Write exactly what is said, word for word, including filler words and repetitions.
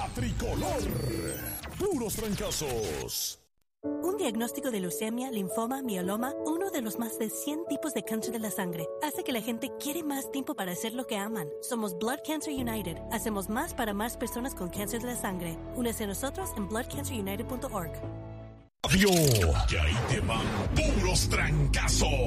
La tricolor. Puros trancazos. Un diagnóstico de leucemia, linfoma, mieloma, uno de los más de cien tipos de cáncer de la sangre, hace que la gente quiere más tiempo para hacer lo que aman. Somos Blood Cancer United. Hacemos más para más personas con cáncer de la sangre. Únese a nosotros en blood cancer united punto org. Y ahí te van puros trancazos.